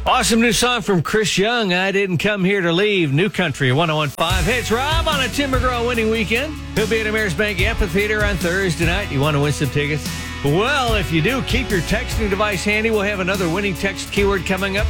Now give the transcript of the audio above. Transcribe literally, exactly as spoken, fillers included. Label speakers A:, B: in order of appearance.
A: Awesome new song from Chris Young, I Didn't Come Here to Leave, New Country, one oh one point five. Hey, it's Rob on a Tim McGraw winning weekend. He'll be at Ameris Bank Amphitheater on Thursday night. You want to win some tickets? Well, if you do, keep your texting device handy. We'll have another winning text keyword coming up.